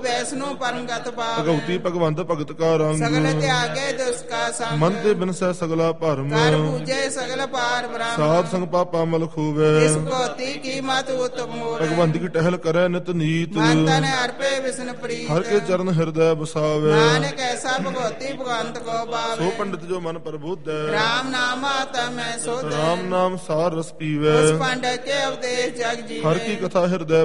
वैष्णु परमगत पावै ਭਗਵਤੀ ਭਗਵੰਤ ਭਗਤ ਕਾ ਰੰਗ सगल त्यागे दुष्का संग ਮਨ ਤੇ ਬਿਨਸੈ ਸਗਲਾ ਭਰਮ कर पूजे सगल पार ब्रह्म ਸਾਧ ਸੰਗ ਪਾਪਾ ਮਲ ਖੂਵੇ इस कोटि की मत उत्तम होवे ਭਗਵੰਤ ਕੀ ਟਹਿਲ ਕਰੈ ਨਿਤ ਨੀਤ मन तन अर्पे विष्णु प्रीत ਹਰ ਕੇ ਚਰਨ ਹਿਰਦੈ ਬਸਾਵੇ नानक ऐसा भगवती भगवंत को ਸੋ पावे ਪੰਡਿਤ ਜੋ ਮਨ ਪ੍ਰਬੁੱਧ ਹੈ राम नाम तम सुध ਰਾਮ ਨਾਮ ਸਾਰ ਰਸ ਪੀਵੇ उस पंडित के उपदेश जग ਹਰ जीवे ਕੀ ਕਥਾ ਹਿਰਦੈ